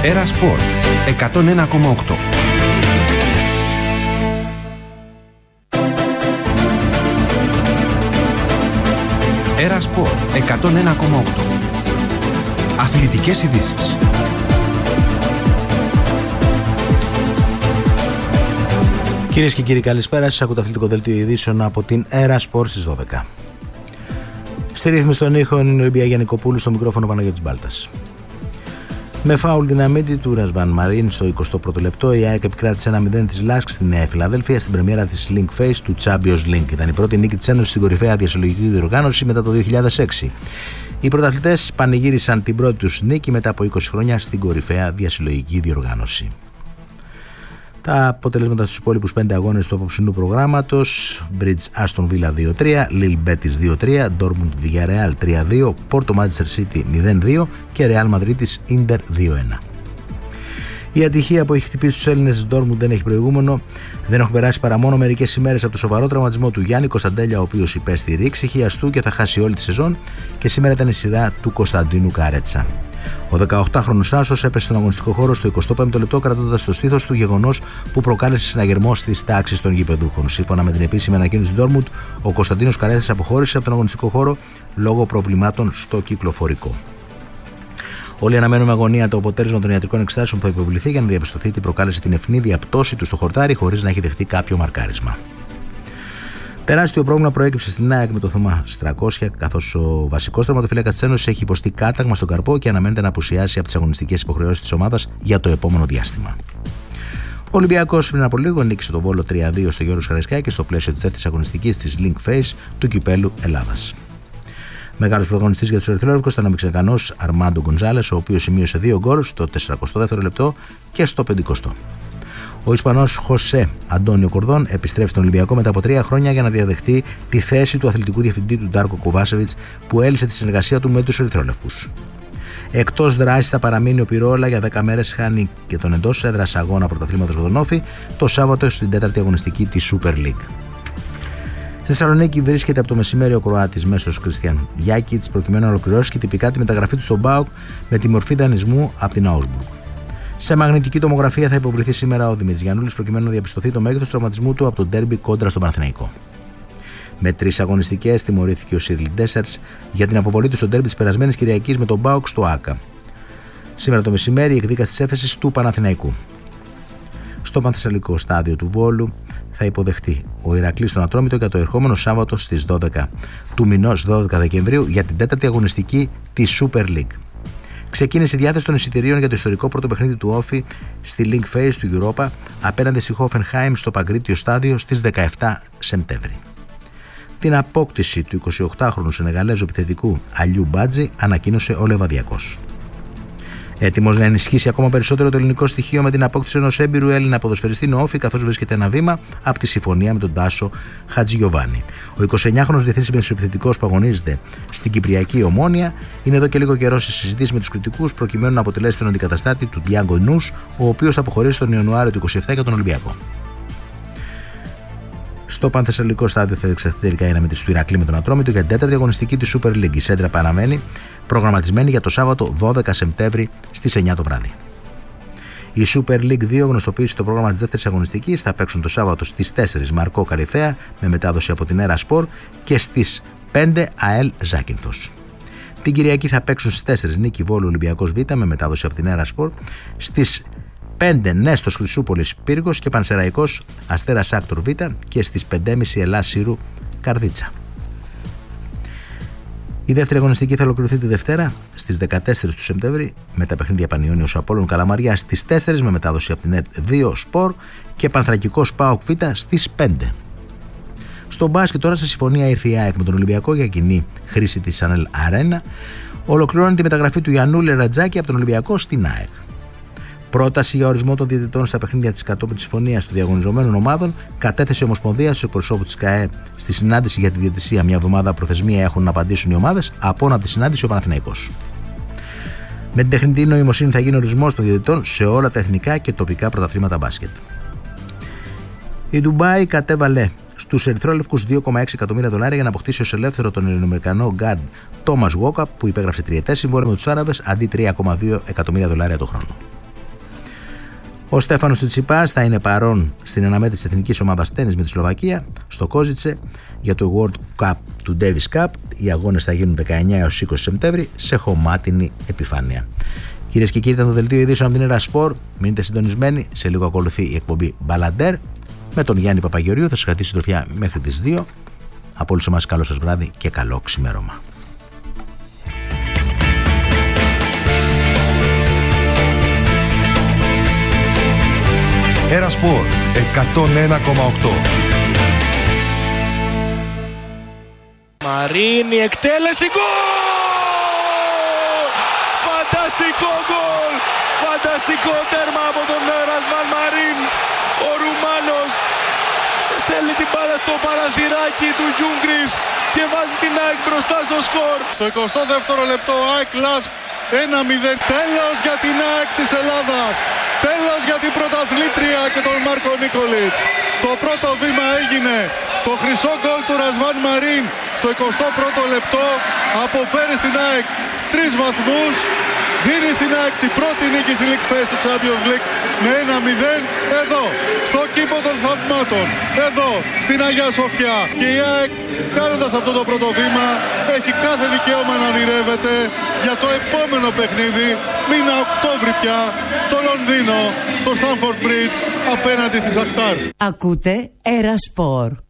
Έρα Σπορ 101,8. Έρα Σπορ 101,8. Αθλητικές ειδήσεις. Κυρίες και κύριοι, καλησπέρα σας. Ακούτε αθλητικό δελτίο ειδήσεων από την Έρα Σπορ στις 12. Στη ρύθμιση των ήχων είναι η Ολυμπία Γιαννικοπούλου, στο μικρόφωνο Παναγιώτης Μπάλτας. Με φάουλ δυναμίτη του Ρασβάν Μαρίν στο 21ο λεπτό, η ΑΕΚ επικράτησε 1-0 της ΛΑΣΚ στη Νέα Φιλαδέλφια στην πρεμιέρα της Link Face του Champions League. Ήταν η πρώτη νίκη της Ένωσης στην κορυφαία διασυλλογική διοργάνωση μετά το 2006. Οι πρωταθλητές πανηγύρισαν την πρώτη τους νίκη μετά από 20 χρόνια στην κορυφαία διασυλλογική διοργάνωση. Τα αποτελέσματα στους υπόλοιπους 5 αγώνες του απόψινού προγράμματος: Bridge Aston Villa 2-3, Lille Betis 2-3, Dortmund Villarreal 3-2, Porto Manchester City 0-2 και Real Madrid Inter 2-1. Η ατυχία που έχει χτυπήσει τους Έλληνες της Dortmund δεν έχει προηγούμενο. Δεν έχουν περάσει παρά μόνο μερικές ημέρες από το σοβαρό τραυματισμό του Γιάννη Κωνσταντέλια, ο οποίος υπέστη ρήξη χιαστού και θα χάσει όλη τη σεζόν, και σήμερα ήταν η σειρά του Κωνσταντίνου Καρέτσα. Ο 18χρονος Άσος έπεσε στον αγωνιστικό χώρο στο 25ο λεπτό, κρατώντας στο στήθος του, γεγονός που προκάλεσε συναγερμό στις τάξεις των γηπεδούχων. Σύμφωνα με την επίσημη ανακοίνωση του Dortmund, ο Κωνσταντίνος Καρέτσας αποχώρησε από τον αγωνιστικό χώρο λόγω προβλημάτων στο κυκλοφορικό. Όλοι αναμένουμε αγωνία το αποτέλεσμα των ιατρικών εξετάσεων που θα υποβληθεί για να διαπιστωθεί τι προκάλεσε την ευνίδια πτώση του στο χορτάρι, χωρίς να έχει δεχτεί κάποιο μαρκάρισμα. Τεράστιο πρόβλημα προέκυψε στην ΑΕΚ με το Θωμά Στρακόσια, καθώς ο βασικός τερματοφύλακας της Ένωσης έχει υποστεί κάταγμα στον καρπό και αναμένεται να απουσιάσει από τις αγωνιστικές υποχρεώσεις της ομάδας για το επόμενο διάστημα. Ο Ολυμπιακός πριν από λίγο νίκησε τον Βόλο 3-2 στο Γιώργος Καραϊσκάκη στο πλαίσιο της δεύτερης αγωνιστικής της Link Face του Κυπέλλου Ελλάδας. Μεγάλος πρωταγωνιστής για τους ερυθρόλευκους ήταν ο Μεξικανός Αρμάντο Γκονζάλες, ο οποίος σημείωσε 2 γκολ στο 42ο λεπτό και στο 50ο. Ο Ισπανός Χωσέ Αντώνιο Κορδόν επιστρέφει στον Ολυμπιακό μετά από 3 χρόνια για να διαδεχτεί τη θέση του αθλητικού διευθυντή του Ντάρκο Κοβάσεβιτς, που έλυσε τη συνεργασία του με τους ερυθρόλευκους. Εκτός δράσης θα παραμείνει ο Πυρόλα για 10 μέρες, χάνει και τον εντός έδρας αγώνα πρωταθλήματος Γοδονόφη το Σάββατο στην 4η αγωνιστική της Super League. Στη Θεσσαλονίκη βρίσκεται από το μεσημέρι ο Κροάτης μέσος Κριστιαν Γιάκιτς, προκειμένου να ολοκληρώσει και τυπικά τη μεταγραφή του στον ΠΑΟΚ με τη μορφή δανεισμού από την Augsburg. Σε μαγνητική τομογραφία θα υποβληθεί σήμερα ο Δημήτρης Γιαννούλης, προκειμένου να διαπιστωθεί το μέγεθος του τραυματισμού του από το ντέρμπι κόντρα στον Παναθηναϊκό. Με 3 αγωνιστικές τιμωρήθηκε ο Σίρλι Ντέσσερτς για την αποβολή του στο ντέρμπι της περασμένης Κυριακής με τον ΠΑΟΚ στο ΆΚΑ. Σήμερα το μεσημέρι η εκδίκαση της έφεσης του Παναθηναϊκού. Στο Πανθεσσαλικό στάδιο του Βόλου θα υποδεχτεί ο Ηρακλής στον Ατρόμητο για το ερχόμενο Σάββατο στις 12 του μηνός 12 Δεκεμβρίου για την 4η αγωνιστική της Super League. Ξεκίνησε η διάθεση των εισιτηρίων για το ιστορικό πρώτο παιχνίδι του Όφη στη Link Face του Europa απέναντι στη Hoffenheim στο Παγκρίτιο στάδιο στις 17 Σεπτέμβρη. Την απόκτηση του 28χρονου Σενεγαλέζου επιθετικού Αλιού Μπάτζη ανακοίνωσε ο Λεβαδιακός. Έτοιμος να ενισχύσει ακόμα περισσότερο το ελληνικό στοιχείο με την απόκτηση ενός έμπειρου Έλληνα ποδοσφαιριστή είναι ο Όφη, καθώς βρίσκεται ένα βήμα από τη συμφωνία με τον Τάσο Χατζηγιοβάνι. Ο 29χρονος διεθνής μεσοεπιθετικός που αγωνίζεται στην Κυπριακή Ομόνια είναι εδώ και λίγο καιρό σε συζητήσεις με τους κριτικούς, προκειμένου να αποτελέσει τον αντικαταστάτη του Διάγκο Νους, ο οποίος θα αποχωρήσει τον Ιανουάριο του 27 για τον Ολυμπιακό. Στο Πανθεσσαλικό στάδιο θα εξαχθεί τελικά η αναμέτρηση του Ηρακλή με τον Ατρόμητο για την 4η αγωνιστική της Super League. Η Σέντρα παραμένει προγραμματισμένη για το Σάββατο 12 Σεπτέμβρη στις 9 το βράδυ. Η Super League 2 γνωστοποίησε το πρόγραμμα της δεύτερης αγωνιστικής. Θα παίξουν το Σάββατο στις 4 Μαρκό Καλιθέα με μετάδοση από την Έρα Σπορ και στις 5 ΑΕΛ Ζάκυνθος. Την Κυριακή θα παίξουν στις 4 Νίκη Βόλου Ολυμπιακός Β με μετάδοση από την Έρα Σπορ, στις 5 Νέστος Χρυσούπολης Πύργος και Πανσεραϊκός Αστέρας Άκτορ Β και στις 5.30 Ελλάς Σύρου Καρδίτσα. Η δεύτερη αγωνιστική θα ολοκληρωθεί τη Δευτέρα στις 14 του Σεπτέμβρη με τα παιχνίδια Πανιώνιος Απόλλων Καλαμαριά στις 4 με μετάδοση από την ΕΡΤ 2 Σπορ και Πανθρακικός ΠΑΟΚ Β στις 5. Στο μπάσκετ τώρα σε συμφωνία ήρθε η ΑΕΚ με τον Ολυμπιακό για κοινή χρήση της Ανέλ Αρένα. Ολοκληρώνει τη μεταγραφή του Γιαννούλη Ρατζάκη από τον Ολυμπιακό στην ΑΕΚ. Πρόταση για ορισμό των διαιτητών στα παιχνίδια της κατόπιν συμφωνίας των διαγωνιζομένων ομάδων κατέθεσε η Ομοσπονδία στους εκπροσώπους της ΚΑΕ στη συνάντηση για τη διαιτησία. Μια εβδομάδα προθεσμία έχουν να απαντήσουν οι ομάδες, από τη συνάντηση ο Παναθηναϊκός. Με την τεχνητή νοημοσύνη θα γίνει ορισμός των διαιτητών σε όλα τα εθνικά και τοπικά πρωταθλήματα μπάσκετ. Η Ντουμπάι κατέβαλε στους ερυθρόλευκους $2,6 εκατομμύρια για να αποκτήσει ως ελεύθερο τον Ελληνοαμερικανό γκάρντ Τόμας Γουόκα, που υπέγραψε τριετές συμβόλαιο με τους Άραβες αντί $3,2 εκατομμύρια το χρόνο. Ο Στέφανος Τσιτσιπάς θα είναι παρόν στην αναμέτρηση της εθνικής ομάδας τένις με τη Σλοβακία στο Κόζιτσε για το World Cup του Davis Cup. Οι αγώνες θα γίνουν 19 έως 20 Σεπτέμβρη σε χωμάτινη επιφάνεια. Κυρίες και κύριοι, ήταν το δελτίο ειδήσεων από την Έρα Σπορ. Μείνετε συντονισμένοι. Σε λίγο ακολουθεί η εκπομπή Μπαλαντέρ με τον Γιάννη Παπαγεωργίου. Θα σας κρατήσει συντροφιά μέχρι τις 2. Από όλους εμάς, καλό σας βράδυ και καλό ξημέρωμα. Έρα Σπορ 101,8. Μαρίνη, εκτέλεση, γκολ! Φανταστικό γκολ! Φανταστικό τέρμα από τον Ρασβάν Μαρίν. Ο Ρουμάνος στέλνει την μπάλα στο παραθυράκι του Γιούγκριφ και βάζει την ΑΕΚ μπροστά στο σκορ. Στο 22ο λεπτό ΑΕΚ Λάσκ 1-0. Τέλος για την ΑΕΚ της Ελλάδας. Τέλος για την πρωταθλήτρια και τον Μάρκο Νίκολιτς. Το πρώτο βήμα έγινε. Το χρυσό γκολ του Ρασβάν Μαρίν στο 21ο λεπτό αποφέρει στην ΑΕΚ 3 βαθμούς. Δίνει στην ΑΕΚ την πρώτη νίκη στη League Fest του Champions League με 1-0 εδώ, στο κήπο των θαυμάτων, εδώ, στην Αγία Σοφιά. Και η ΑΕΚ, κάνοντας αυτό το πρώτο βήμα, έχει κάθε δικαίωμα να ονειρεύεται για το επόμενο παιχνίδι, μήνα Οκτώβρη πια, στο Λονδίνο, στο Stamford Bridge, απέναντι στη Σαχτάρ. Ακούτε Έρα Σπορ.